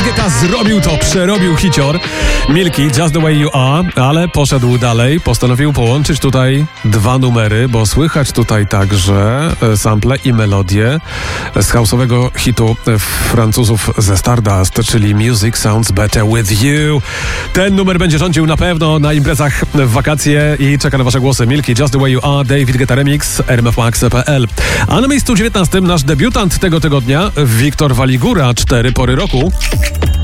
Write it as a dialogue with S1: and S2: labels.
S1: Guetta zrobił to, przerobił hicior. Milki, Just the Way You Are, ale poszedł dalej, postanowił połączyć tutaj dwa numery, bo słychać tutaj także sample i melodie z house'owego hitu Francuzów ze Stardust, czyli Music Sounds Better With You. Ten numer będzie rządził na pewno na imprezach w wakacje i czeka na wasze głosy. Milki, Just the Way You Are, David Guetta Remix, rmfmax.pl. A na miejscu 19 nasz debiutant tego tygodnia, Wiktor Waligura, 4 pory roku.